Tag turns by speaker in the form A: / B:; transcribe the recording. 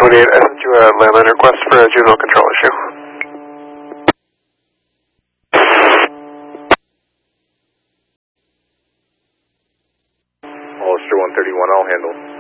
A: 28, I sent you a landline request for a juvenile control issue.
B: Hollister 131, I'll handle.